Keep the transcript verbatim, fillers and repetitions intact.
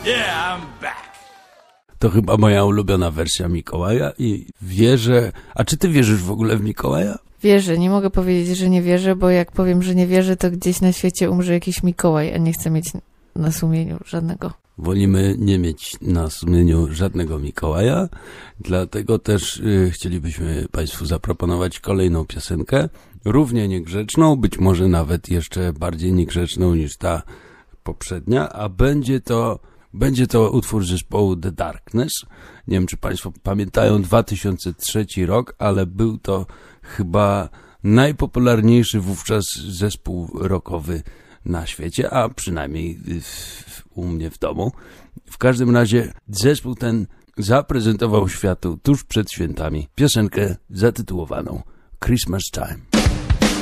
Yeah, I'm back. To chyba moja ulubiona wersja Mikołaja i wierzę... A czy ty wierzysz w ogóle w Mikołaja? Wierzę, nie mogę powiedzieć, że nie wierzę, bo jak powiem, że nie wierzę, to gdzieś na świecie umrze jakiś Mikołaj, a nie chcę mieć na sumieniu żadnego. Wolimy nie mieć na sumieniu żadnego Mikołaja, dlatego też y, chcielibyśmy Państwu zaproponować kolejną piosenkę, równie niegrzeczną, być może nawet jeszcze bardziej niegrzeczną niż ta poprzednia, a będzie to, będzie to utwór zespołu The Darkness. Nie wiem, czy Państwo pamiętają dwa tysiące trzeci rok, ale był to chyba najpopularniejszy wówczas zespół rockowy na świecie, a przynajmniej u mnie w domu. W każdym razie zespół ten zaprezentował światu tuż przed świętami piosenkę zatytułowaną Christmas Time.